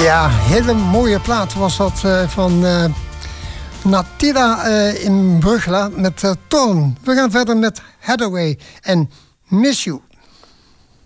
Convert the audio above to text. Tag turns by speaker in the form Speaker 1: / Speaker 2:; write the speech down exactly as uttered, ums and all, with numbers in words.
Speaker 1: Ja, hele mooie plaat was dat uh, van uh, Natida uh, in Bruggela met uh, Torn. We gaan verder met Hathaway en Miss You.